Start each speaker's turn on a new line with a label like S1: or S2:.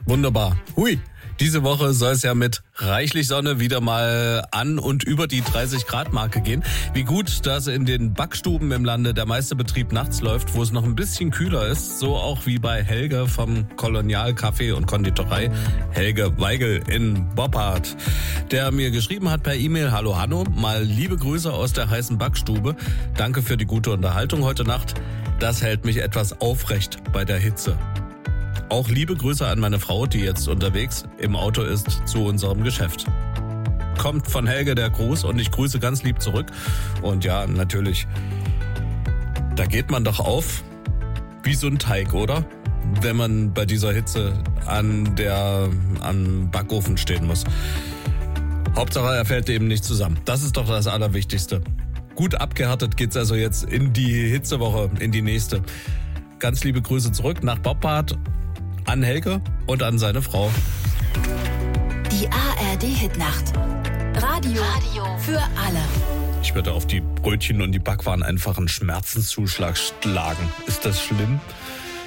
S1: Wunderbar. Hui, diese Woche soll es ja mit reichlich Sonne wieder mal an und über die 30-Grad-Marke gehen. Wie gut, dass in den Backstuben im Lande der meiste Betrieb nachts läuft, wo es noch ein bisschen kühler ist. So auch wie bei Helge vom Kolonial Kaffee und Konditorei, Helge Weigel in Boppard, der mir geschrieben hat per E-Mail: Hallo Hanno, mal liebe Grüße aus der heißen Backstube. Danke für die gute Unterhaltung heute Nacht. Das hält mich etwas aufrecht bei der Hitze. Auch liebe Grüße an meine Frau, die jetzt unterwegs im Auto ist zu unserem Geschäft. Kommt von Helge der Gruß und ich grüße ganz lieb zurück. Und ja, natürlich, da geht man doch auf wie so ein Teig, oder? Wenn man bei dieser Hitze am Backofen stehen muss. Hauptsache, er fällt eben nicht zusammen. Das ist doch das Allerwichtigste. Gut abgehärtet geht's also jetzt in die Hitzewoche, in die nächste. Ganz liebe Grüße zurück nach Boppard, an Helge und an seine Frau.
S2: Die ARD-Hitnacht. Radio für alle.
S1: Ich würde auf die Brötchen und die Backwaren einfach einen Schmerzenszuschlag schlagen. Ist das schlimm?